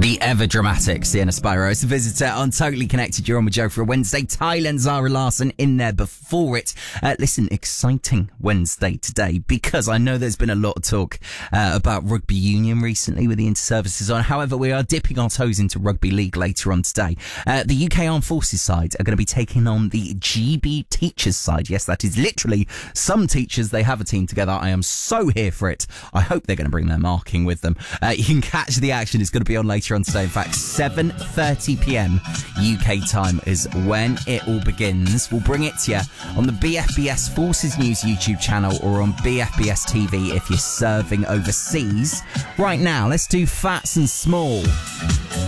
The ever-dramatic Sienna Spyro is a visitor on Totally Connected. You're on with Joe for a Wednesday. Thailand, Zara Larsson in there before it. Listen, exciting Wednesday today because I know there's been a lot of talk about rugby union recently with the inter-services on. However, we are dipping our toes into rugby league later on today. The UK Armed Forces side are going to be taking on the GB teachers side. Yes, that is literally some teachers. They have a team together. I am so here for it. I hope they're going to bring their marking with them. You can catch the action. It's going to be on later on today. In fact, 7:30pm UK time is when it all begins. We'll bring it to you on the BFBS Forces News YouTube channel or on BFBS TV if you're serving overseas. Right now, let's do Fats and Small.